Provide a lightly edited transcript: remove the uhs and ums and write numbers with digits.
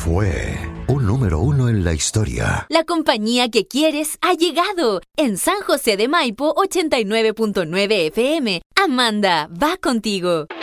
fue un número 1 en la historia. La compañía que quieres ha llegado. En San José de Maipo, 89.9 FM. Amanda, va contigo.